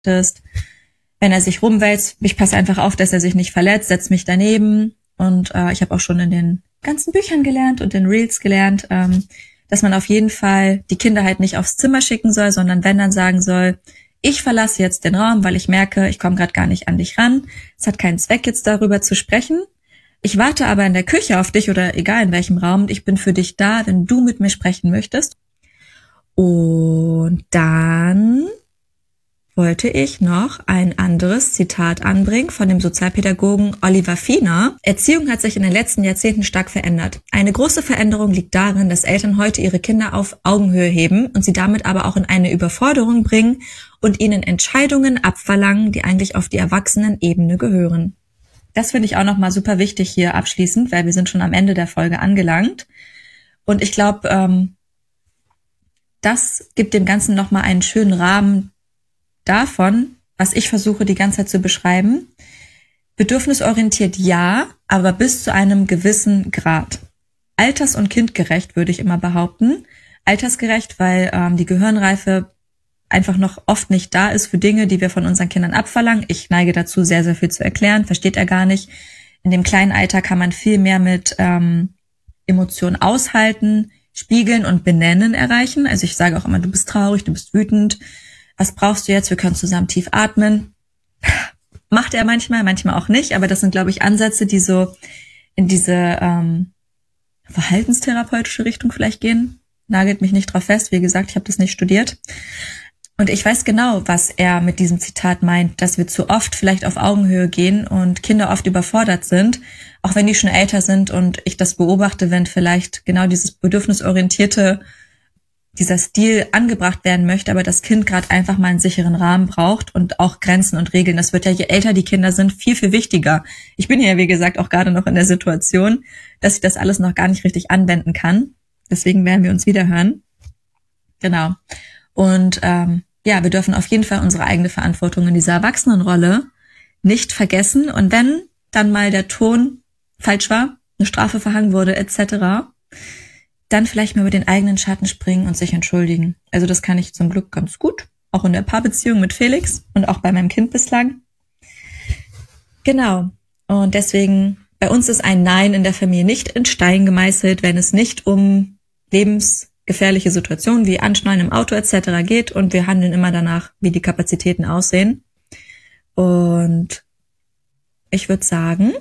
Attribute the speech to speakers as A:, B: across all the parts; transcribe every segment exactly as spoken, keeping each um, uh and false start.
A: möchtest. Wenn er sich rumwälzt, ich passe einfach auf, dass er sich nicht verletzt, setz mich daneben. Und äh, ich habe auch schon in den ganzen Büchern gelernt und in Reels gelernt, ähm, dass man auf jeden Fall die Kinder halt nicht aufs Zimmer schicken soll, sondern wenn dann sagen soll, ich verlasse jetzt den Raum, weil ich merke, ich komme gerade gar nicht an dich ran. Es hat keinen Zweck, jetzt darüber zu sprechen. Ich warte aber in der Küche auf dich oder egal in welchem Raum. Ich bin für dich da, wenn du mit mir sprechen möchtest. Und dann wollte ich noch ein anderes Zitat anbringen von dem Sozialpädagogen Oliver Fiener. Erziehung hat sich in den letzten Jahrzehnten stark verändert. Eine große Veränderung liegt darin, dass Eltern heute ihre Kinder auf Augenhöhe heben und sie damit aber auch in eine Überforderung bringen und ihnen Entscheidungen abverlangen, die eigentlich auf die Erwachsenenebene gehören. Das finde ich auch nochmal super wichtig hier abschließend, weil wir sind schon am Ende der Folge angelangt. Und ich glaube, ähm, das gibt dem Ganzen nochmal einen schönen Rahmen davon, was ich versuche die ganze Zeit zu beschreiben. Bedürfnisorientiert ja, aber bis zu einem gewissen Grad. Alters- und kindgerecht würde ich immer behaupten. Altersgerecht, weil ähm, die Gehirnreife einfach noch oft nicht da ist für Dinge, die wir von unseren Kindern abverlangen. Ich neige dazu, sehr, sehr viel zu erklären, versteht er gar nicht. In dem kleinen Alter kann man viel mehr mit ähm, Emotionen aushalten, spiegeln und benennen erreichen. Also ich sage auch immer, du bist traurig, du bist wütend. Was brauchst du jetzt? Wir können zusammen tief atmen. Macht er manchmal, manchmal auch nicht. Aber das sind, glaube ich, Ansätze, die so in diese ähm, verhaltenstherapeutische Richtung vielleicht gehen. Nagelt mich nicht drauf fest. Wie gesagt, ich habe das nicht studiert. Und ich weiß genau, was er mit diesem Zitat meint, dass wir zu oft vielleicht auf Augenhöhe gehen und Kinder oft überfordert sind, auch wenn die schon älter sind und ich das beobachte, wenn vielleicht genau dieses bedürfnisorientierte dieser Stil angebracht werden möchte, aber das Kind gerade einfach mal einen sicheren Rahmen braucht und auch Grenzen und Regeln. Das wird ja, je älter die Kinder sind, viel, viel wichtiger. Ich bin ja, wie gesagt, auch gerade noch in der Situation, dass ich das alles noch gar nicht richtig anwenden kann. Deswegen werden wir uns wieder hören. Genau. Und ähm, ja, wir dürfen auf jeden Fall unsere eigene Verantwortung in dieser Erwachsenenrolle nicht vergessen. Und wenn dann mal der Ton falsch war, eine Strafe verhangen wurde et cetera, dann vielleicht mal über den eigenen Schatten springen und sich entschuldigen. Also das kann ich zum Glück ganz gut, auch in der Paarbeziehung mit Felix und auch bei meinem Kind bislang. Genau. Und deswegen, bei uns ist ein Nein in der Familie nicht in Stein gemeißelt, wenn es nicht um lebensgefährliche Situationen wie Anschnallen im Auto et cetera geht und wir handeln immer danach, wie die Kapazitäten aussehen. Und ich würde sagen,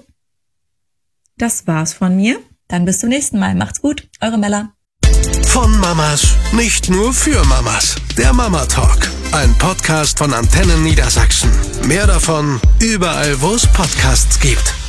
A: das war's von mir. Dann bis zum nächsten Mal. Macht's gut. Eure Mella.
B: Von Mamas, nicht nur für Mamas. Der Mama Talk. Ein Podcast von Antennen Niedersachsen. Mehr davon überall, wo es Podcasts gibt.